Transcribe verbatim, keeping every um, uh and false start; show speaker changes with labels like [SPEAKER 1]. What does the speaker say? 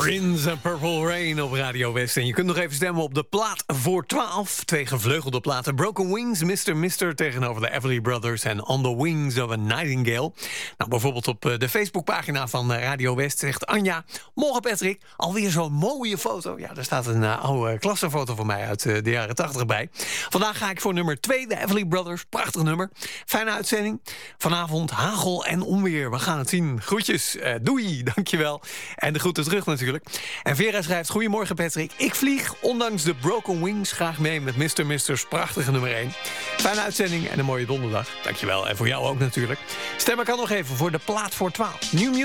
[SPEAKER 1] Prince en Purple Rain op Radio West. En je kunt nog even stemmen op de plaat voor twaalf. Twee gevleugelde platen. Broken Wings, mister mister tegenover de Everly Brothers en On the Wings of a Nightingale. Nou, bijvoorbeeld op de Facebookpagina van Radio West zegt Anja: morgen Patrick, alweer zo'n mooie foto. Ja, daar staat een uh, oude klassenfoto van mij uit uh, de jaren tachtig bij. Vandaag ga ik voor nummer twee, de Everly Brothers. Prachtig nummer. Fijne uitzending. Vanavond hagel en onweer. We gaan het zien. Groetjes. Uh, doei, dankjewel. En de groeten terug natuurlijk. En Vera schrijft: goedemorgen Patrick. Ik vlieg, ondanks de Broken Wings, graag mee met mister mister's prachtige nummer één. Fijne uitzending en een mooie donderdag. Dankjewel. En voor jou ook natuurlijk. Stemmen kan nog even voor de plaat voor twaalf. New Music.